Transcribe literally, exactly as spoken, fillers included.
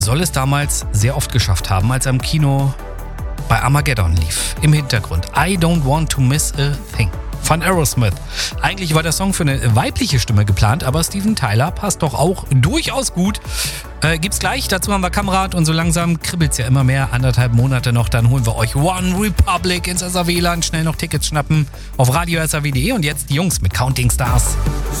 soll es damals sehr oft geschafft haben, als er im Kino bei Armageddon lief. Im Hintergrund I Don't Want to Miss a Thing von Aerosmith. Eigentlich war der Song für eine weibliche Stimme geplant, aber Steven Tyler passt doch auch durchaus gut. Äh, gibt's gleich, dazu haben wir Kamerad und so langsam kribbelt's ja immer mehr. Anderthalb Monate noch, dann holen wir euch One Republic ins S R W-Land. Schnell noch Tickets schnappen auf radio s r w punkt d e und jetzt die Jungs mit Counting Stars.